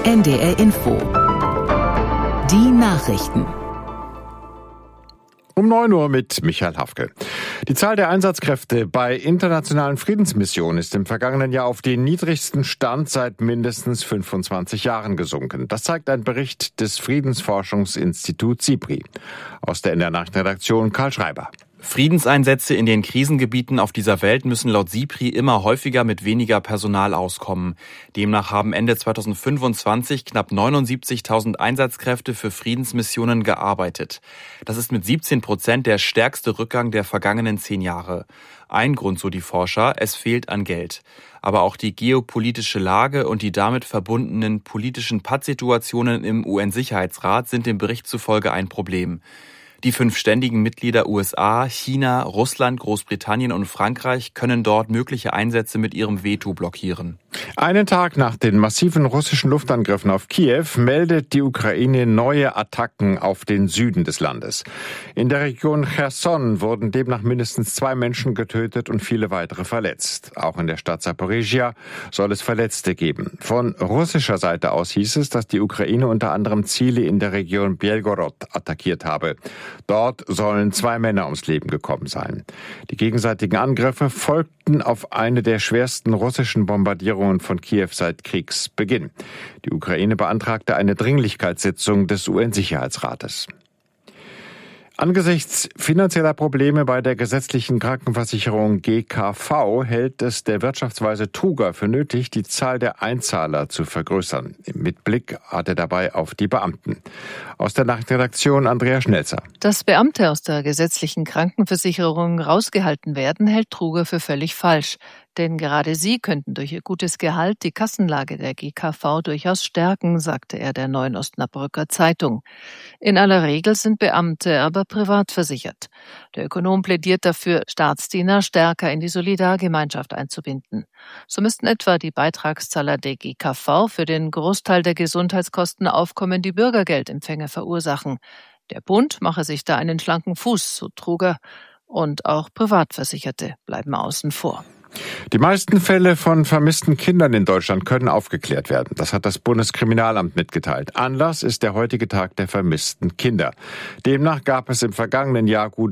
NDR Info. Die Nachrichten. Um 9 Uhr mit Michael Hafke. Die Zahl der Einsatzkräfte bei internationalen Friedensmissionen ist im vergangenen Jahr auf den niedrigsten Stand seit mindestens 25 Jahren gesunken. Das zeigt ein Bericht des Friedensforschungsinstituts SIPRI. Aus der NDR Nachrichtenredaktion Karl Schreiber. Friedenseinsätze in den Krisengebieten auf dieser Welt müssen laut SIPRI immer häufiger mit weniger Personal auskommen. Demnach haben Ende 2025 knapp 79.000 Einsatzkräfte für Friedensmissionen gearbeitet. Das ist mit 17% der stärkste Rückgang der vergangenen 10 Jahre. Ein Grund, so die Forscher, es fehlt an Geld. Aber auch die geopolitische Lage und die damit verbundenen politischen Pattsituationen im UN-Sicherheitsrat sind dem Bericht zufolge ein Problem. Die 5 ständigen Mitglieder USA, China, Russland, Großbritannien und Frankreich können dort mögliche Einsätze mit ihrem Veto blockieren. Einen Tag nach den massiven russischen Luftangriffen auf Kiew meldet die Ukraine neue Attacken auf den Süden des Landes. In der Region Cherson wurden demnach mindestens 2 Menschen getötet und viele weitere verletzt. Auch in der Stadt Saporizhia soll es Verletzte geben. Von russischer Seite aus hieß es, dass die Ukraine unter anderem Ziele in der Region Belgorod attackiert habe. Dort sollen 2 Männer ums Leben gekommen sein. Die gegenseitigen Angriffe folgten auf eine der schwersten russischen Bombardierungen von Kiew seit Kriegsbeginn. Die Ukraine beantragte eine Dringlichkeitssitzung des UN-Sicherheitsrates. Angesichts finanzieller Probleme bei der gesetzlichen Krankenversicherung GKV hält es der Wirtschaftsweise Truger für nötig, die Zahl der Einzahler zu vergrößern. Mit Blick hat er dabei auf die Beamten. Aus der Nachrichtenredaktion Andrea Schnelzer. Dass Beamte aus der gesetzlichen Krankenversicherung rausgehalten werden, hält Truger für völlig falsch. Denn gerade sie könnten durch ihr gutes Gehalt die Kassenlage der GKV durchaus stärken, sagte er der Neuen Osnabrücker Zeitung. In aller Regel sind Beamte aber privat versichert. Der Ökonom plädiert dafür, Staatsdiener stärker in die Solidargemeinschaft einzubinden. So müssten etwa die Beitragszahler der GKV für den Großteil der Gesundheitskosten aufkommende Bürgergeldempfänger verursachen. Der Bund mache sich da einen schlanken Fuß, so Truger. Und auch Privatversicherte bleiben außen vor. Die meisten Fälle von vermissten Kindern in Deutschland können aufgeklärt werden. Das hat das Bundeskriminalamt mitgeteilt. Anlass ist der heutige Tag der vermissten Kinder. Demnach gab es im vergangenen Jahr gut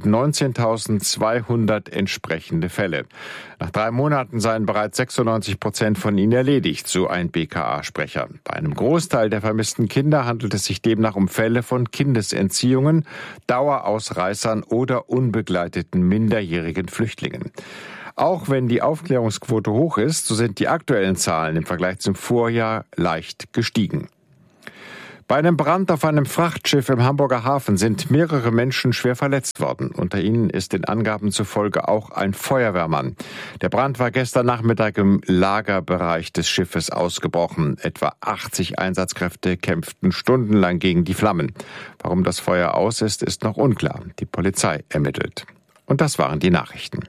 19.200 entsprechende Fälle. Nach 3 Monaten seien bereits 96% von ihnen erledigt, so ein BKA-Sprecher. Bei einem Großteil der vermissten Kinder handelt es sich demnach um Fälle von Kindesentziehungen, Dauerausreißern oder unbegleiteten minderjährigen Flüchtlingen. Auch wenn die Aufklärungsquote hoch ist, so sind die aktuellen Zahlen im Vergleich zum Vorjahr leicht gestiegen. Bei einem Brand auf einem Frachtschiff im Hamburger Hafen sind mehrere Menschen schwer verletzt worden. Unter ihnen ist den Angaben zufolge auch ein Feuerwehrmann. Der Brand war gestern Nachmittag im Lagerbereich des Schiffes ausgebrochen. Etwa 80 Einsatzkräfte kämpften stundenlang gegen die Flammen. Warum das Feuer aus ist, ist noch unklar. Die Polizei ermittelt. Und das waren die Nachrichten.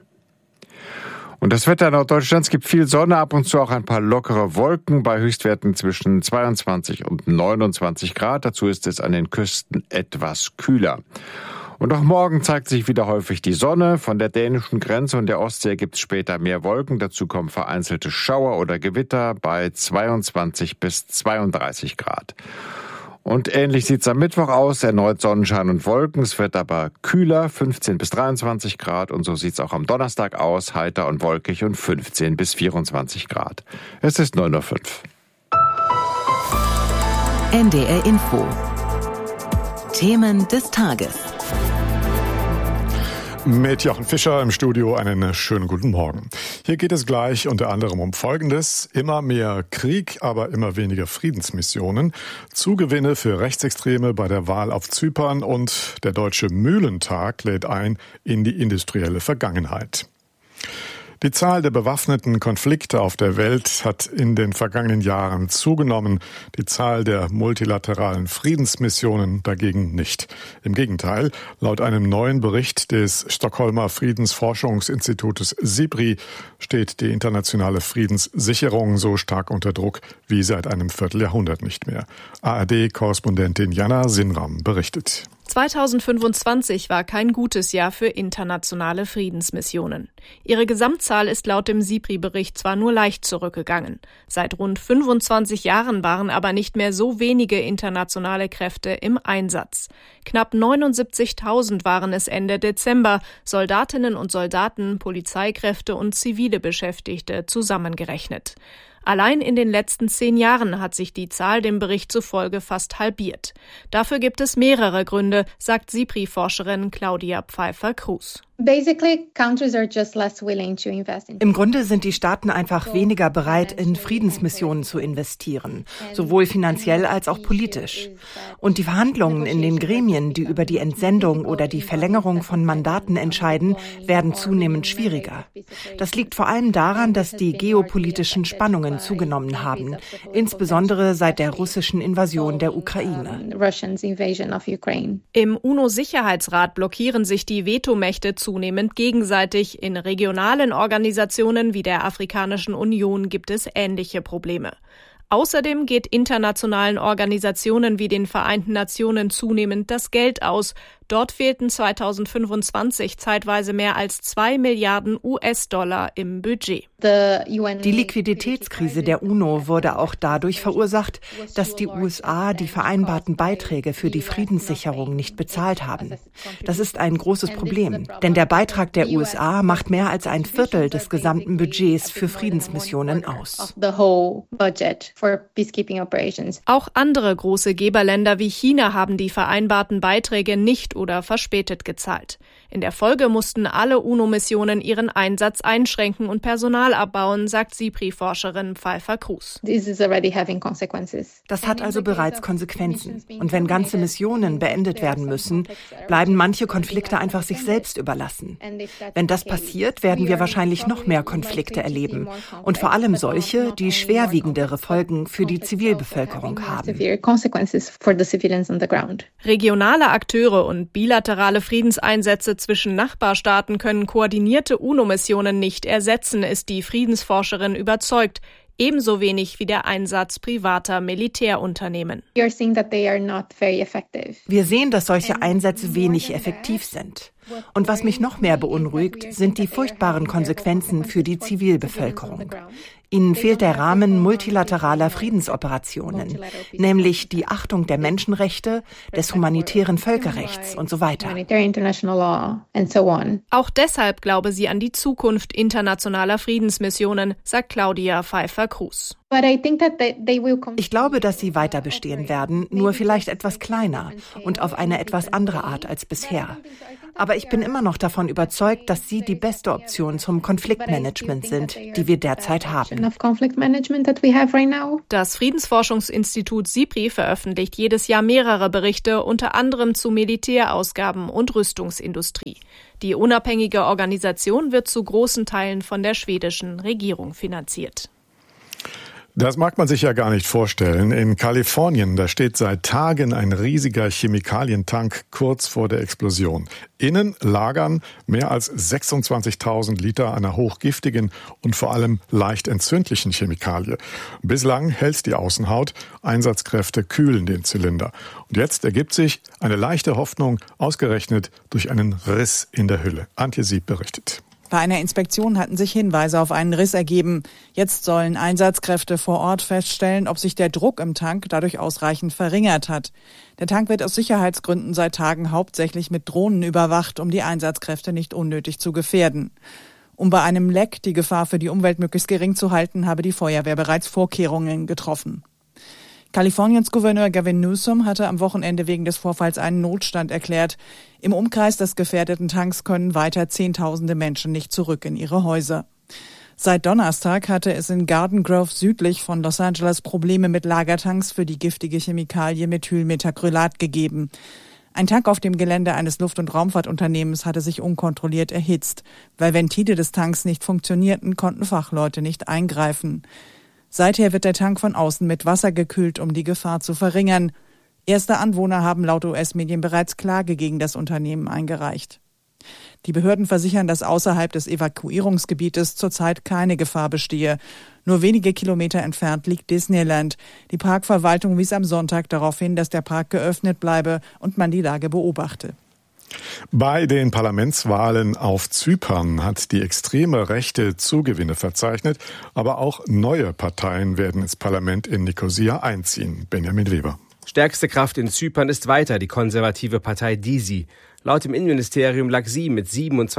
Und das Wetter Norddeutschlands gibt viel Sonne, ab und zu auch ein paar lockere Wolken bei Höchstwerten zwischen 22 und 29 Grad. Dazu ist es an den Küsten etwas kühler. Und auch morgen zeigt sich wieder häufig die Sonne. Von der dänischen Grenze und der Ostsee gibt es später mehr Wolken. Dazu kommen vereinzelte Schauer oder Gewitter bei 22 bis 32 Grad. Und ähnlich sieht's am Mittwoch aus, erneut Sonnenschein und Wolken. Es wird aber kühler, 15 bis 23 Grad. Und so sieht's auch am Donnerstag aus, heiter und wolkig und 15 bis 24 Grad. Es ist 9:05 Uhr. NDR Info. Themen des Tages. Mit Jochen Fischer im Studio einen schönen guten Morgen. Hier geht es gleich unter anderem um Folgendes. Immer mehr Krieg, aber immer weniger Friedensmissionen. Zugewinne für Rechtsextreme bei der Wahl auf Zypern und der Deutsche Mühlentag lädt ein in die industrielle Vergangenheit. Die Zahl der bewaffneten Konflikte auf der Welt hat in den vergangenen Jahren zugenommen, die Zahl der multilateralen Friedensmissionen dagegen nicht. Im Gegenteil, laut einem neuen Bericht des Stockholmer Friedensforschungsinstitutes SIPRI steht die internationale Friedenssicherung so stark unter Druck wie seit einem Vierteljahrhundert nicht mehr. ARD-Korrespondentin Jana Sinram berichtet. 2025 war kein gutes Jahr für internationale Friedensmissionen. Ihre Gesamtzahl ist laut dem SIPRI-Bericht zwar nur leicht zurückgegangen. Seit rund 25 Jahren waren aber nicht mehr so wenige internationale Kräfte im Einsatz. Knapp 79.000 waren es Ende Dezember, Soldatinnen und Soldaten, Polizeikräfte und zivile Beschäftigte zusammengerechnet. Allein in den letzten 10 Jahren hat sich die Zahl dem Bericht zufolge fast halbiert. Dafür gibt es mehrere Gründe, sagt SIPRI-Forscherin Claudia Pfeiffer-Kruse. Im Grunde sind die Staaten einfach weniger bereit, in Friedensmissionen zu investieren, sowohl finanziell als auch politisch. Und die Verhandlungen in den Gremien, die über die Entsendung oder die Verlängerung von Mandaten entscheiden, werden zunehmend schwieriger. Das liegt vor allem daran, dass die geopolitischen Spannungen zugenommen haben, insbesondere seit der russischen Invasion der Ukraine. Im UNO-Sicherheitsrat blockieren sich die Vetomächte zunehmend gegenseitig. In regionalen Organisationen wie der Afrikanischen Union gibt es ähnliche Probleme. Außerdem geht internationalen Organisationen wie den Vereinten Nationen zunehmend das Geld aus. Dort fehlten 2025 zeitweise mehr als 2 Milliarden US-Dollar im Budget. Die Liquiditätskrise der UNO wurde auch dadurch verursacht, dass die USA die vereinbarten Beiträge für die Friedenssicherung nicht bezahlt haben. Das ist ein großes Problem, denn der Beitrag der USA macht mehr als ein Viertel des gesamten Budgets für Friedensmissionen aus. Auch andere große Geberländer wie China haben die vereinbarten Beiträge nicht oder verspätet gezahlt. In der Folge mussten alle UNO-Missionen ihren Einsatz einschränken und Personal abbauen, sagt SIPRI-Forscherin Pfeiffer-Kruse. Das hat also bereits Konsequenzen. Und wenn ganze Missionen beendet werden müssen, bleiben manche Konflikte einfach sich selbst überlassen. Wenn das passiert, werden wir wahrscheinlich noch mehr Konflikte erleben. Und vor allem solche, die schwerwiegendere Folgen für die Zivilbevölkerung haben. Regionale Akteure und bilaterale Friedenseinsätze zwischen Nachbarstaaten können koordinierte UNO-Missionen nicht ersetzen, ist die Friedensforscherin überzeugt. Ebenso wenig wie der Einsatz privater Militärunternehmen. Wir sehen, dass solche Einsätze wenig effektiv sind. Und was mich noch mehr beunruhigt, sind die furchtbaren Konsequenzen für die Zivilbevölkerung. Ihnen fehlt der Rahmen multilateraler Friedensoperationen, nämlich die Achtung der Menschenrechte, des humanitären Völkerrechts und so weiter. Auch deshalb glaube sie an die Zukunft internationaler Friedensmissionen, sagt Claudia Pfeiffer-Kruse. Ich glaube, dass sie weiter bestehen werden, nur vielleicht etwas kleiner und auf eine etwas andere Art als bisher. Aber ich bin immer noch davon überzeugt, dass sie die beste Option zum Konfliktmanagement sind, die wir derzeit haben. Das Friedensforschungsinstitut SIPRI veröffentlicht jedes Jahr mehrere Berichte, unter anderem zu Militärausgaben und Rüstungsindustrie. Die unabhängige Organisation wird zu großen Teilen von der schwedischen Regierung finanziert. Das mag man sich ja gar nicht vorstellen. In Kalifornien, da steht seit Tagen ein riesiger Chemikalientank kurz vor der Explosion. Innen lagern mehr als 26.000 Liter einer hochgiftigen und vor allem leicht entzündlichen Chemikalie. Bislang hält die Außenhaut, Einsatzkräfte kühlen den Zylinder. Und jetzt ergibt sich eine leichte Hoffnung, ausgerechnet durch einen Riss in der Hülle. Antje Sieb berichtet. Bei einer Inspektion hatten sich Hinweise auf einen Riss ergeben. Jetzt sollen Einsatzkräfte vor Ort feststellen, ob sich der Druck im Tank dadurch ausreichend verringert hat. Der Tank wird aus Sicherheitsgründen seit Tagen hauptsächlich mit Drohnen überwacht, um die Einsatzkräfte nicht unnötig zu gefährden. Um bei einem Leck die Gefahr für die Umwelt möglichst gering zu halten, habe die Feuerwehr bereits Vorkehrungen getroffen. Kaliforniens Gouverneur Gavin Newsom hatte am Wochenende wegen des Vorfalls einen Notstand erklärt. Im Umkreis des gefährdeten Tanks können weiter Zehntausende Menschen nicht zurück in ihre Häuser. Seit Donnerstag hatte es in Garden Grove südlich von Los Angeles Probleme mit Lagertanks für die giftige Chemikalie Methylmethacrylat gegeben. Ein Tank auf dem Gelände eines Luft- und Raumfahrtunternehmens hatte sich unkontrolliert erhitzt. Weil Ventile des Tanks nicht funktionierten, konnten Fachleute nicht eingreifen. Seither wird der Tank von außen mit Wasser gekühlt, um die Gefahr zu verringern. Erste Anwohner haben laut US-Medien bereits Klage gegen das Unternehmen eingereicht. Die Behörden versichern, dass außerhalb des Evakuierungsgebietes zurzeit keine Gefahr bestehe. Nur wenige Kilometer entfernt liegt Disneyland. Die Parkverwaltung wies am Sonntag darauf hin, dass der Park geöffnet bleibe und man die Lage beobachte. Bei den Parlamentswahlen auf Zypern hat die extreme Rechte Zugewinne verzeichnet, aber auch neue Parteien werden ins Parlament in Nikosia einziehen. Benjamin Weber. Stärkste Kraft in Zypern ist weiter die konservative Partei DISI. Laut dem Innenministerium lag sie mit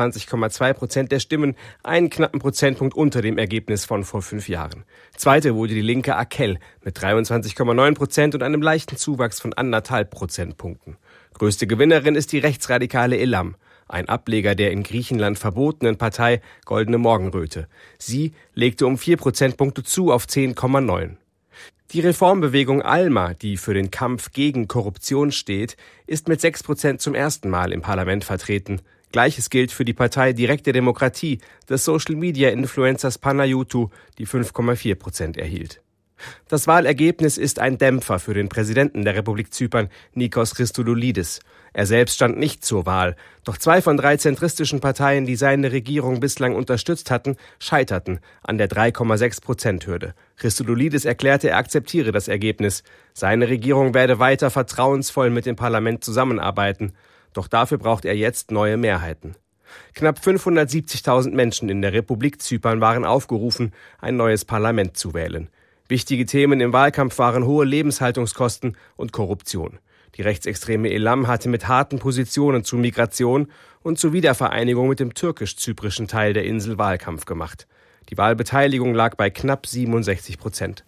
27,2% der Stimmen einen knappen Prozentpunkt unter dem Ergebnis von vor 5 Jahren. Zweite wurde die linke AKEL mit 23,9% und einem leichten Zuwachs von 1,5 Prozentpunkten. Größte Gewinnerin ist die rechtsradikale Elam, ein Ableger der in Griechenland verbotenen Partei Goldene Morgenröte. Sie legte um 4 Prozentpunkte zu auf 10,9. Die Reformbewegung ALMA, die für den Kampf gegen Korruption steht, ist mit 6% zum ersten Mal im Parlament vertreten. Gleiches gilt für die Partei Direkte Demokratie des Social-Media-Influencers Panayiotou, die 5,4% erhielt. Das Wahlergebnis ist ein Dämpfer für den Präsidenten der Republik Zypern, Nikos Christodoulidis. Er selbst stand nicht zur Wahl, doch 2 von 3 zentristischen Parteien, die seine Regierung bislang unterstützt hatten, scheiterten an der 3,6%-Hürde. Christodoulidis erklärte, er akzeptiere das Ergebnis. Seine Regierung werde weiter vertrauensvoll mit dem Parlament zusammenarbeiten, doch dafür braucht er jetzt neue Mehrheiten. Knapp 570.000 Menschen in der Republik Zypern waren aufgerufen, ein neues Parlament zu wählen. Wichtige Themen im Wahlkampf waren hohe Lebenshaltungskosten und Korruption. Die rechtsextreme Elam hatte mit harten Positionen zu Migration und zur Wiedervereinigung mit dem türkisch-zyprischen Teil der Insel Wahlkampf gemacht. Die Wahlbeteiligung lag bei knapp 67%.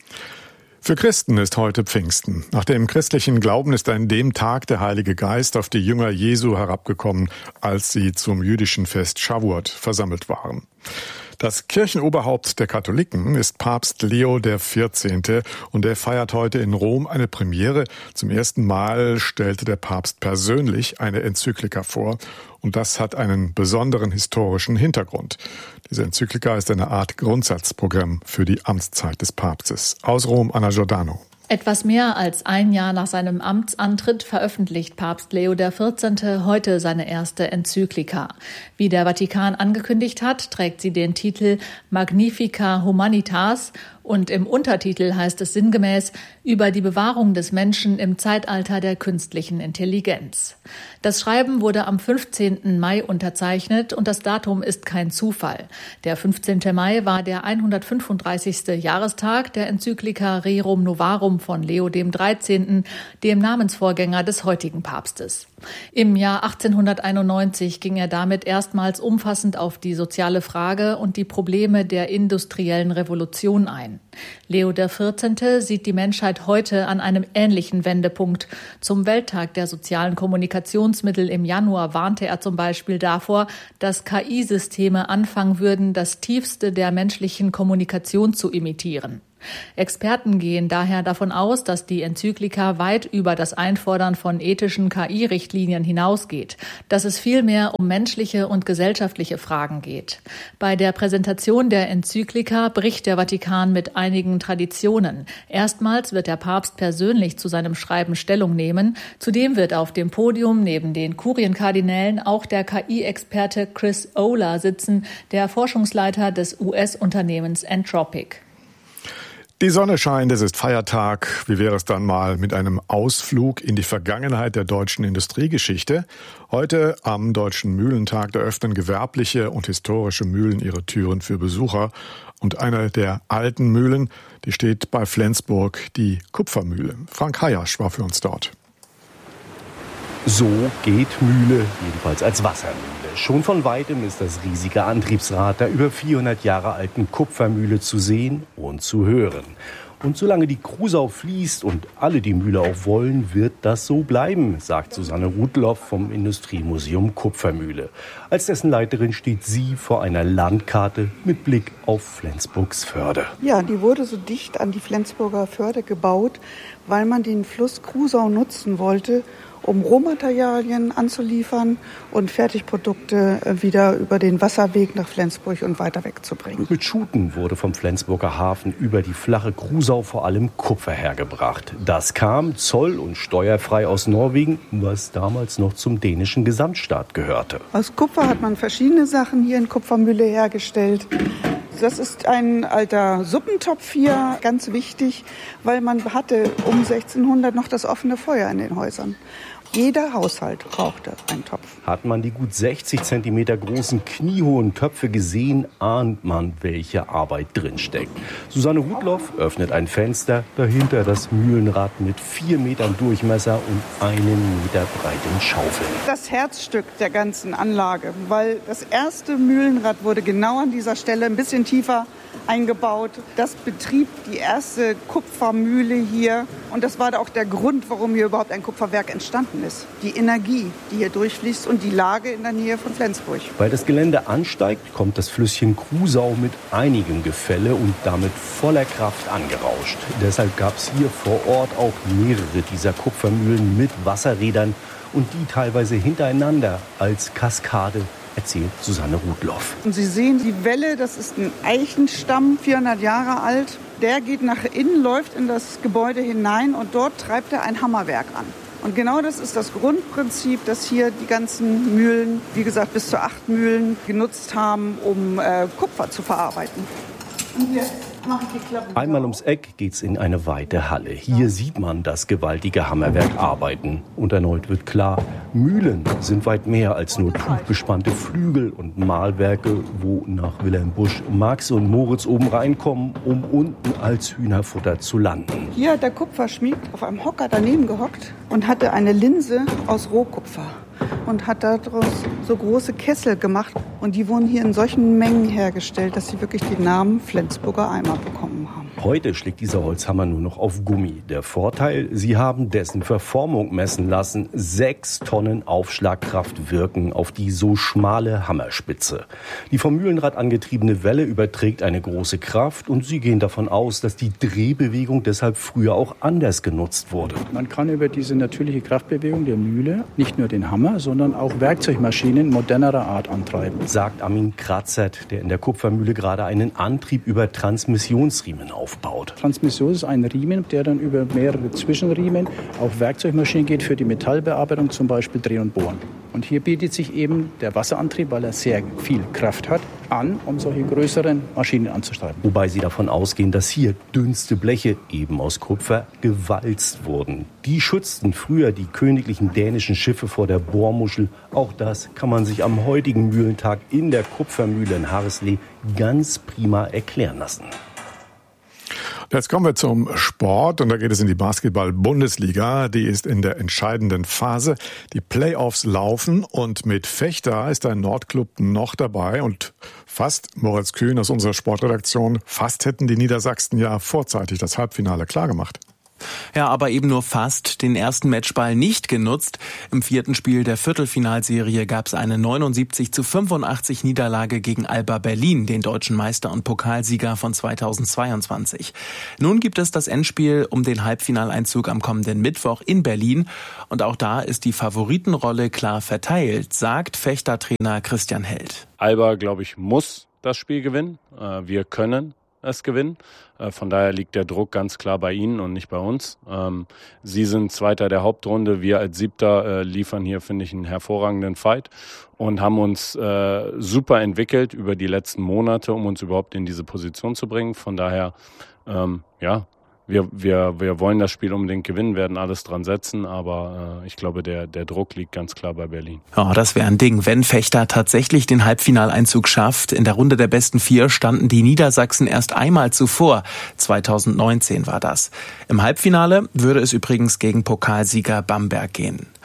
Für Christen ist heute Pfingsten. Nach dem christlichen Glauben ist an dem Tag der Heilige Geist auf die Jünger Jesu herabgekommen, als sie zum jüdischen Fest Shavuot versammelt waren. Das Kirchenoberhaupt der Katholiken ist Papst Leo XIV. Und er feiert heute in Rom eine Premiere. Zum ersten Mal stellte der Papst persönlich eine Enzyklika vor. Und das hat einen besonderen historischen Hintergrund. Diese Enzyklika ist eine Art Grundsatzprogramm für die Amtszeit des Papstes. Aus Rom, Anna Giordano. Etwas mehr als ein Jahr nach seinem Amtsantritt veröffentlicht Papst Leo XIV. Heute seine erste Enzyklika. Wie der Vatikan angekündigt hat, trägt sie den Titel Magnificat Humanitas und im Untertitel heißt es sinngemäß über die Bewahrung des Menschen im Zeitalter der künstlichen Intelligenz. Das Schreiben wurde am 15. Mai unterzeichnet und das Datum ist kein Zufall. Der 15. Mai war der 135. Jahrestag der Enzyklika Rerum Novarum von Leo XIII., dem Namensvorgänger des heutigen Papstes. Im Jahr 1891 ging er damit erstmals umfassend auf die soziale Frage und die Probleme der industriellen Revolution ein. Leo XIV. Sieht die Menschheit heute an einem ähnlichen Wendepunkt. Zum Welttag der sozialen Kommunikationsmittel im Januar warnte er zum Beispiel davor, dass KI-Systeme anfangen würden, das Tiefste der menschlichen Kommunikation zu imitieren. Experten gehen daher davon aus, dass die Enzyklika weit über das Einfordern von ethischen KI-Richtlinien hinausgeht, dass es vielmehr um menschliche und gesellschaftliche Fragen geht. Bei der Präsentation der Enzyklika bricht der Vatikan mit einigen Traditionen. Erstmals wird der Papst persönlich zu seinem Schreiben Stellung nehmen. Zudem wird auf dem Podium neben den Kurienkardinälen auch der KI-Experte Chris Olah sitzen, der Forschungsleiter des US-Unternehmens Anthropic. Die Sonne scheint, es ist Feiertag. Wie wäre es dann mal mit einem Ausflug in die Vergangenheit der deutschen Industriegeschichte? Heute am Deutschen Mühlentag eröffnen gewerbliche und historische Mühlen ihre Türen für Besucher. Und eine der alten Mühlen, die steht bei Flensburg, die Kupfermühle. Frank Hayasch war für uns dort. So geht Mühle, jedenfalls als Wassermühle. Schon von weitem ist das riesige Antriebsrad der über 400 Jahre alten Kupfermühle zu sehen und zu hören. Und solange die Krusau fließt und alle die Mühle auch wollen, wird das so bleiben, sagt Susanne Rudloff vom Industriemuseum Kupfermühle. Als dessen Leiterin steht sie vor einer Landkarte mit Blick auf Flensburgs Förde. Ja, die wurde so dicht an die Flensburger Förde gebaut, weil man den Fluss Krusau nutzen wollte, um Rohmaterialien anzuliefern und Fertigprodukte wieder über den Wasserweg nach Flensburg und weiter wegzubringen. Mit Schuten wurde vom Flensburger Hafen über die flache Krusau vor allem Kupfer hergebracht. Das kam zoll- und steuerfrei aus Norwegen, was damals noch zum dänischen Gesamtstaat gehörte. Aus Kupfer hat man verschiedene Sachen hier in Kupfermühle hergestellt. Das ist ein alter Suppentopf hier, ganz wichtig, weil man hatte um 1600 noch das offene Feuer in den Häusern. Jeder Haushalt brauchte einen Topf. Hat man die gut 60 Zentimeter großen, kniehohen Töpfe gesehen, ahnt man, welche Arbeit drinsteckt. Susanne Rudloff öffnet ein Fenster, dahinter das Mühlenrad mit 4 Metern Durchmesser und 1 Meter breiten Schaufeln. Das Herzstück der ganzen Anlage, weil das erste Mühlenrad wurde genau an dieser Stelle ein bisschen tiefer eingebaut. Das betrieb die erste Kupfermühle hier und das war auch der Grund, warum hier überhaupt ein Kupferwerk entstanden ist. Die Energie, die hier durchfließt und die Lage in der Nähe von Flensburg. Weil das Gelände ansteigt, kommt das Flüsschen Krusau mit einigem Gefälle und damit voller Kraft angerauscht. Deshalb gab es hier vor Ort auch mehrere dieser Kupfermühlen mit Wasserrädern und die teilweise hintereinander als Kaskade, erzählt Susanne Rudloff. Und Sie sehen die Welle, das ist ein Eichenstamm, 400 Jahre alt. Der geht nach innen, läuft in das Gebäude hinein und dort treibt er ein Hammerwerk an. Und genau das ist das Grundprinzip, dass hier die ganzen Mühlen, wie gesagt bis zu 8 Mühlen, genutzt haben, um Kupfer zu verarbeiten. Und jetzt mache ich die Klappe. Einmal ums Eck geht's in eine weite Halle. Hier sieht man das gewaltige Hammerwerk arbeiten. Und erneut wird klar, Mühlen sind weit mehr als nur tuchbespannte Flügel und Mahlwerke, wo nach Wilhelm Busch Max und Moritz oben reinkommen, um unten als Hühnerfutter zu landen. Hier hat der Kupferschmied auf einem Hocker daneben gehockt und hatte eine Linse aus Rohkupfer und hat daraus so große Kessel gemacht. Und die wurden hier in solchen Mengen hergestellt, dass sie wirklich den Namen Flensburger Eimer bekommen haben. Heute schlägt dieser Holzhammer nur noch auf Gummi. Der Vorteil, sie haben dessen Verformung messen lassen. 6 Tonnen Aufschlagkraft wirken auf die so schmale Hammerspitze. Die vom Mühlenrad angetriebene Welle überträgt eine große Kraft und sie gehen davon aus, dass die Drehbewegung deshalb früher auch anders genutzt wurde. Man kann über diese natürliche Kraftbewegung der Mühle nicht nur den Hammer, sondern auch Werkzeugmaschinen modernerer Art antreiben. Sagt Armin Kratzert, der in der Kupfermühle gerade einen Antrieb über Transmissionsriemen aufbaut. Transmission ist ein Riemen, der dann über mehrere Zwischenriemen auf Werkzeugmaschinen geht für die Metallbearbeitung, zum Beispiel Drehen und Bohren. Und hier bietet sich eben der Wasserantrieb, weil er sehr viel Kraft hat, an, um solche größeren Maschinen anzusteuern. Wobei sie davon ausgehen, dass hier dünnste Bleche, eben aus Kupfer, gewalzt wurden. Die schützten früher die königlichen dänischen Schiffe vor der Bohrmuschel. Auch das kann man sich am heutigen Mühlentag in der Kupfermühle in Hareslee ganz prima erklären lassen. Jetzt kommen wir zum Sport und da geht es in die Basketball-Bundesliga. Die ist in der entscheidenden Phase. Die Playoffs laufen und mit Vechta ist ein Nordclub noch dabei und fast, Moritz Kühn aus unserer Sportredaktion, fast hätten die Niedersachsen ja vorzeitig das Halbfinale klargemacht. Ja, aber eben nur fast den ersten Matchball nicht genutzt. Im 4. Spiel der Viertelfinalserie gab es eine 79:85 Niederlage gegen Alba Berlin, den deutschen Meister und Pokalsieger von 2022. Nun gibt es das Endspiel um den Halbfinaleinzug am kommenden Mittwoch in Berlin. Und auch da ist die Favoritenrolle klar verteilt, sagt Vechta-Trainer Christian Held. Alba, glaube ich, muss das Spiel gewinnen. Wir können es gewinnen. Von daher liegt der Druck ganz klar bei ihnen und nicht bei uns. Sie sind Zweiter der Hauptrunde. Wir als Siebter liefern hier, finde ich, einen hervorragenden Fight und haben uns super entwickelt über die letzten Monate, um uns überhaupt in diese Position zu bringen. Von daher, wir wollen das Spiel unbedingt gewinnen, werden alles dran setzen, aber ich glaube, der Druck liegt ganz klar bei Berlin. Oh, das wäre ein Ding, wenn Vechta tatsächlich den Halbfinaleinzug schafft. In der Runde der besten 4 standen die Niedersachsen erst einmal zuvor. 2019 war das. Im Halbfinale würde es übrigens gegen Pokalsieger Bamberg gehen.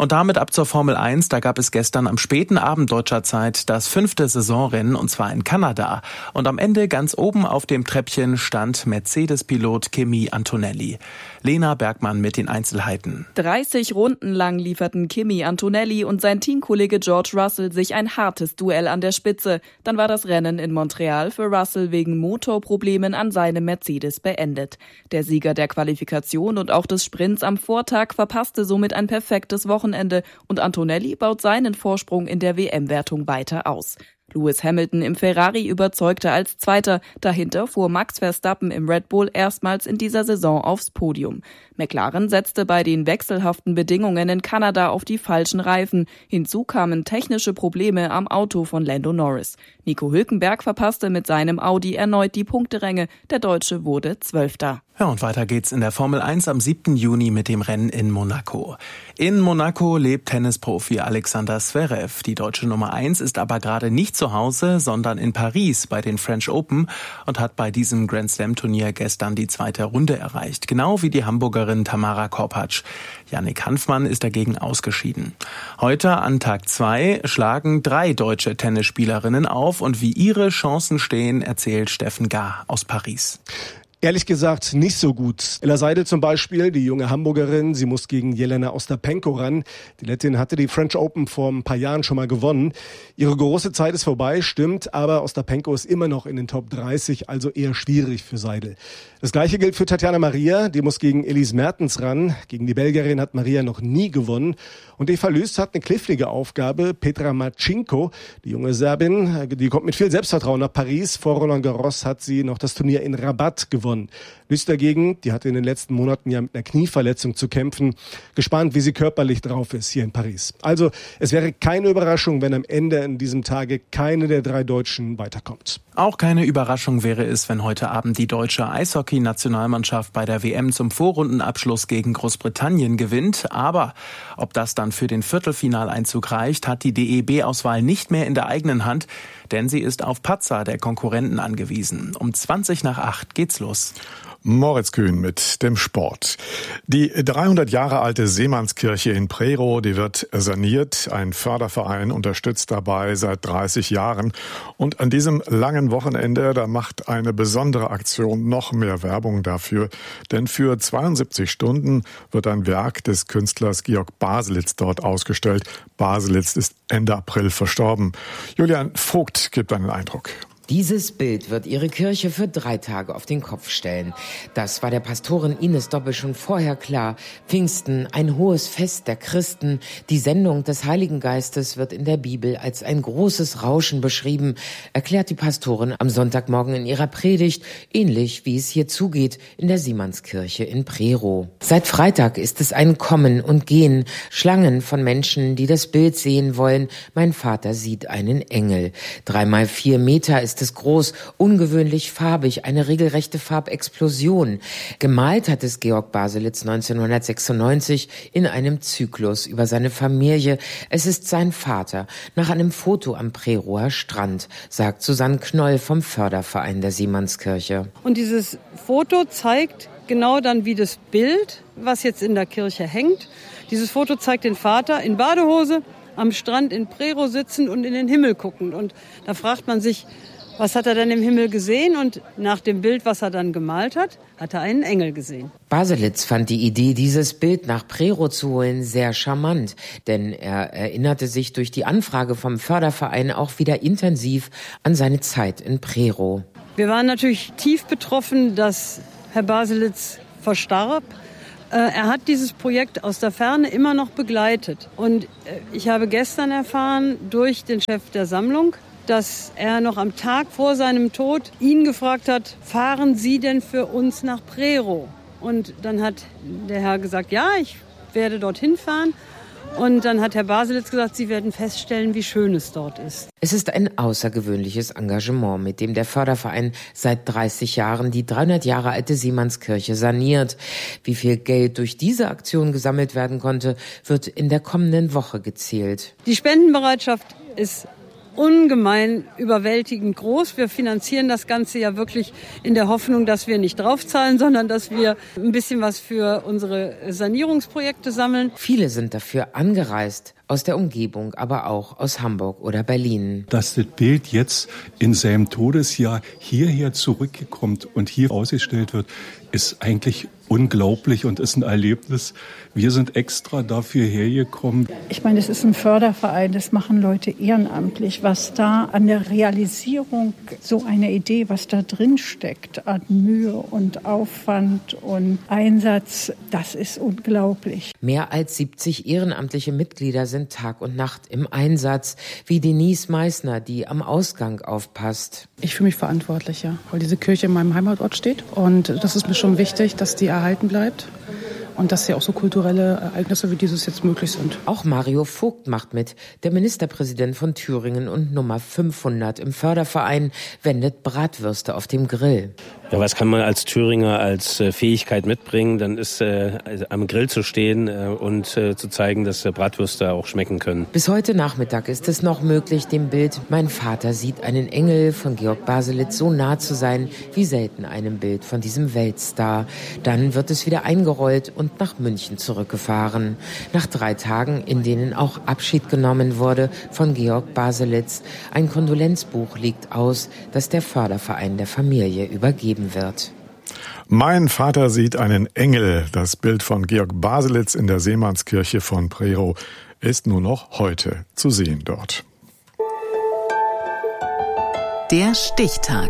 Und damit ab zur Formel 1. Da gab es gestern am späten Abend deutscher Zeit das 5. Saisonrennen, und zwar in Kanada. Und am Ende ganz oben auf dem Treppchen stand Mercedes-Pilot Kimi Antonelli. Lena Bergmann mit den Einzelheiten. 30 Runden lang lieferten Kimi Antonelli und sein Teamkollege George Russell sich ein hartes Duell an der Spitze. Dann war das Rennen in Montreal für Russell wegen Motorproblemen an seinem Mercedes beendet. Der Sieger der Qualifikation und auch des Sprints am Vortag verpasste somit ein perfektes Wochenende und Antonelli baut seinen Vorsprung in der WM-Wertung weiter aus. Lewis Hamilton im Ferrari überzeugte als Zweiter. Dahinter fuhr Max Verstappen im Red Bull erstmals in dieser Saison aufs Podium. McLaren setzte bei den wechselhaften Bedingungen in Kanada auf die falschen Reifen. Hinzu kamen technische Probleme am Auto von Lando Norris. Nico Hülkenberg verpasste mit seinem Audi erneut die Punkteränge. Der Deutsche wurde 12. Ja, und weiter geht's in der Formel 1 am 7. Juni mit dem Rennen in Monaco. In Monaco lebt Tennisprofi Alexander Zverev. Die deutsche Nummer 1 ist aber gerade nicht zu Hause, sondern in Paris bei den French Open und hat bei diesem Grand Slam Turnier gestern die 2. Runde erreicht. Genau wie die Hamburgerin Tamara Korpatsch. Jannik Hanfmann ist dagegen ausgeschieden. Heute an Tag 2 schlagen 3 deutsche Tennisspielerinnen auf, und wie ihre Chancen stehen, erzählt Steffen Gahr aus Paris. Ehrlich gesagt nicht so gut. Ella Seidel zum Beispiel, die junge Hamburgerin, sie muss gegen Jelena Ostapenko ran. Die Lettin hatte die French Open vor ein paar Jahren schon mal gewonnen. Ihre große Zeit ist vorbei, stimmt, aber Ostapenko ist immer noch in den Top 30, also eher schwierig für Seidel. Das Gleiche gilt für Tatjana Maria, die muss gegen Elise Mertens ran. Gegen die Belgierin hat Maria noch nie gewonnen. Und Eva Lüst hat eine knifflige Aufgabe. Petra Marcinko, die junge Serbin, die kommt mit viel Selbstvertrauen nach Paris. Vor Roland Garros hat sie noch das Turnier in Rabat gewonnen. Lüst dagegen, die hatte in den letzten Monaten ja mit einer Knieverletzung zu kämpfen. Gespannt, wie sie körperlich drauf ist hier in Paris. Also, es wäre keine Überraschung, wenn am Ende an diesem Tage keine der 3 Deutschen weiterkommt. Auch keine Überraschung wäre es, wenn heute Abend die deutsche Eishockey-Nationalmannschaft bei der WM zum Vorrundenabschluss gegen Großbritannien gewinnt. Aber ob das dann für den Viertelfinaleinzug reicht, hat die DEB-Auswahl nicht mehr in der eigenen Hand, denn sie ist auf Patzer der Konkurrenten angewiesen. Um 7:20 geht's los. Moritz Kühn mit dem Sport. Die 300 Jahre alte Seemannskirche in Prerow, die wird saniert. Ein Förderverein unterstützt dabei seit 30 Jahren. Und an diesem langen Wochenende, da macht eine besondere Aktion noch mehr Werbung dafür. Denn für 72 Stunden wird ein Werk des Künstlers Georg Baselitz dort ausgestellt. Baselitz ist Ende April verstorben. Julian Vogt gibt einen Eindruck. Dieses Bild wird ihre Kirche für 3 Tage auf den Kopf stellen. Das war der Pastorin Ines Dobbel schon vorher klar. Pfingsten, ein hohes Fest der Christen. Die Sendung des Heiligen Geistes wird in der Bibel als ein großes Rauschen beschrieben, erklärt die Pastorin am Sonntagmorgen in ihrer Predigt, ähnlich wie es hier zugeht in der Siemannskirche in Prerow. Seit Freitag ist es ein Kommen und Gehen, Schlangen von Menschen, die das Bild sehen wollen. Mein Vater sieht einen Engel. 3x4 Meter ist es groß, ungewöhnlich farbig, eine regelrechte Farbexplosion. Gemalt hat es Georg Baselitz 1996 in einem Zyklus über seine Familie. Es ist sein Vater, nach einem Foto am Prerower Strand, sagt Susanne Knoll vom Förderverein der Siemannskirche. Und dieses Foto zeigt genau dann wie das Bild, was jetzt in der Kirche hängt. Dieses Foto zeigt den Vater in Badehose am Strand in Prerow sitzend und in den Himmel guckend. Und da fragt man sich, was hat er denn im Himmel gesehen? Und nach dem Bild, was er dann gemalt hat, hat er einen Engel gesehen. Baselitz fand die Idee, dieses Bild nach Prerow zu holen, sehr charmant. Denn er erinnerte sich durch die Anfrage vom Förderverein auch wieder intensiv an seine Zeit in Prerow. Wir waren natürlich tief betroffen, dass Herr Baselitz verstarb. Er hat dieses Projekt aus der Ferne immer noch begleitet. Und ich habe gestern erfahren durch den Chef der Sammlung, dass er noch am Tag vor seinem Tod ihn gefragt hat, fahren Sie denn für uns nach Prerow? Und dann hat der Herr gesagt, ja, ich werde dorthin fahren. Und dann hat Herr Baselitz gesagt, Sie werden feststellen, wie schön es dort ist. Es ist ein außergewöhnliches Engagement, mit dem der Förderverein seit 30 Jahren die 300 Jahre alte Siemannskirche saniert. Wie viel Geld durch diese Aktion gesammelt werden konnte, wird in der kommenden Woche gezählt. Die Spendenbereitschaft ist ungemein überwältigend groß. Wir finanzieren das Ganze ja wirklich in der Hoffnung, dass wir nicht draufzahlen, sondern dass wir ein bisschen was für unsere Sanierungsprojekte sammeln. Viele sind dafür angereist, aus der Umgebung, aber auch aus Hamburg oder Berlin. Dass das Bild jetzt in seinem Todesjahr hierher zurückkommt und hier ausgestellt wird, ist eigentlich unglaublich und ist ein Erlebnis. Wir sind extra dafür hergekommen. Ich meine, es ist ein Förderverein, das machen Leute ehrenamtlich. Was da an der Realisierung so einer Idee, was da drin steckt, an Mühe und Aufwand und Einsatz, das ist unglaublich. Mehr als 70 ehrenamtliche Mitglieder sind Tag und Nacht im Einsatz, wie Denise Meissner, die am Ausgang aufpasst. Ich fühle mich verantwortlich, ja, weil diese Kirche in meinem Heimatort steht. Und das ist mir schon wichtig, dass die erhalten bleibt. Und dass ja auch so kulturelle Ereignisse wie dieses jetzt möglich sind. Auch Mario Vogt macht mit. Der Ministerpräsident von Thüringen und Nummer 500 im Förderverein wendet Bratwürste auf dem Grill. Ja, was kann man als Thüringer als Fähigkeit mitbringen? Dann ist am Grill zu stehen und zu zeigen, dass Bratwürste auch schmecken können. Bis heute Nachmittag ist es noch möglich, dem Bild "Mein Vater sieht einen Engel" von Georg Baselitz so nah zu sein wie selten einem Bild von diesem Weltstar. Dann wird es wieder eingerollt und nach München zurückgefahren. Nach 3 Tagen, in denen auch Abschied genommen wurde von Georg Baselitz. Ein Kondolenzbuch liegt aus, das der Förderverein der Familie übergeben wird. Mein Vater sieht einen Engel. Das Bild von Georg Baselitz in der Seemannskirche von Prerow ist nur noch heute zu sehen dort. Der Stichtag.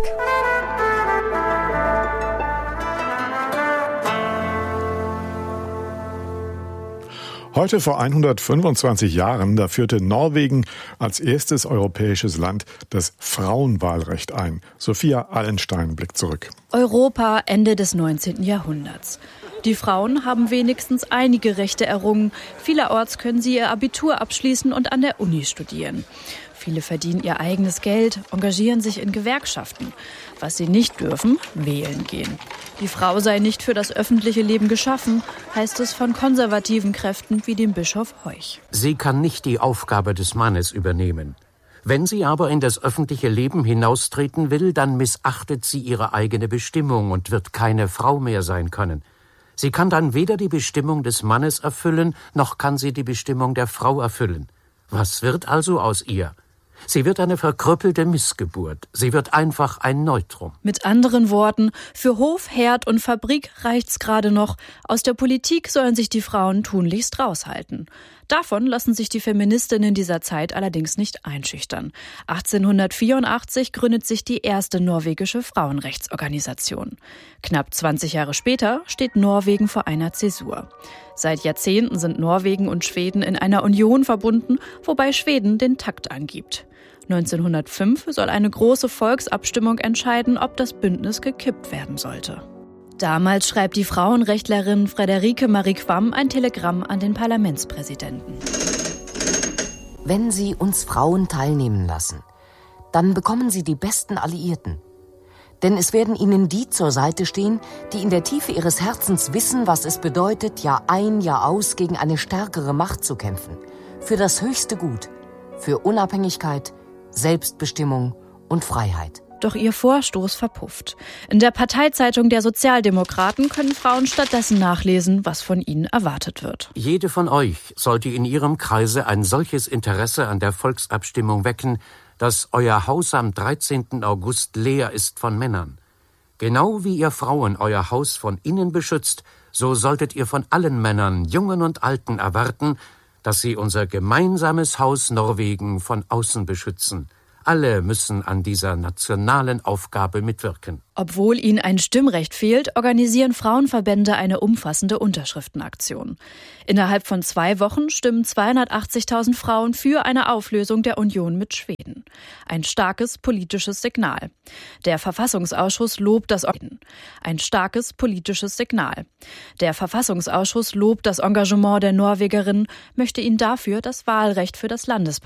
Heute vor 125 Jahren, da führte Norwegen als erstes europäisches Land das Frauenwahlrecht ein. Sophia Allenstein blickt zurück. Europa Ende des 19. Jahrhunderts. Die Frauen haben wenigstens einige Rechte errungen. Vielerorts können sie ihr Abitur abschließen und an der Uni studieren. Viele verdienen ihr eigenes Geld, engagieren sich in Gewerkschaften. Was sie nicht dürfen, wählen gehen. Die Frau sei nicht für das öffentliche Leben geschaffen, heißt es von konservativen Kräften wie dem Bischof Heuch. Sie kann nicht die Aufgabe des Mannes übernehmen. Wenn sie aber in das öffentliche Leben hinaustreten will, dann missachtet sie ihre eigene Bestimmung und wird keine Frau mehr sein können. Sie kann dann weder die Bestimmung des Mannes erfüllen, noch kann sie die Bestimmung der Frau erfüllen. Was wird also aus ihr? Sie wird eine verkrüppelte Missgeburt. Sie wird einfach ein Neutrum. Mit anderen Worten, für Hof, Herd und Fabrik reicht's gerade noch. Aus der Politik sollen sich die Frauen tunlichst raushalten. Davon lassen sich die Feministinnen dieser Zeit allerdings nicht einschüchtern. 1884 gründet sich die erste norwegische Frauenrechtsorganisation. Knapp 20 Jahre später steht Norwegen vor einer Zäsur. Seit Jahrzehnten sind Norwegen und Schweden in einer Union verbunden, wobei Schweden den Takt angibt. 1905 soll eine große Volksabstimmung entscheiden, ob das Bündnis gekippt werden sollte. Damals schreibt die Frauenrechtlerin Frederike Marie Quam ein Telegramm an den Parlamentspräsidenten. Wenn Sie uns Frauen teilnehmen lassen, dann bekommen Sie die besten Alliierten. Denn es werden Ihnen die zur Seite stehen, die in der Tiefe ihres Herzens wissen, was es bedeutet, Jahr ein, Jahr aus gegen eine stärkere Macht zu kämpfen. Für das höchste Gut, für Unabhängigkeit, Selbstbestimmung und Freiheit. Doch ihr Vorstoß verpufft. In der Parteizeitung der Sozialdemokraten können Frauen stattdessen nachlesen, was von ihnen erwartet wird. Jede von euch sollte in ihrem Kreise ein solches Interesse an der Volksabstimmung wecken, dass euer Haus am 13. August leer ist von Männern. Genau wie ihr Frauen euer Haus von innen beschützt, so solltet ihr von allen Männern, Jungen und Alten, erwarten, dass sie unser gemeinsames Haus Norwegen von außen beschützen. Alle müssen an dieser nationalen Aufgabe mitwirken. Obwohl ihnen ein Stimmrecht fehlt, organisieren Frauenverbände eine umfassende Unterschriftenaktion. Innerhalb von 2 Wochen stimmen 280.000 Frauen für eine Auflösung der Union mit Schweden. Ein starkes politisches Signal. Der Verfassungsausschuss lobt das Engagement der Norwegerinnen, möchte ihnen dafür das Wahlrecht für das Landesparlament